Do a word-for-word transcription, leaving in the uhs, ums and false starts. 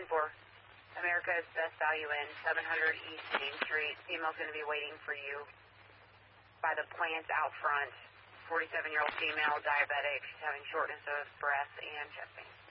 ten four. America's Best Value Inn, seven hundred East Main Street. Female's going to be waiting for you by the plants out front. forty-seven-year-old female, diabetic. She's having shortness of breath and chest pain.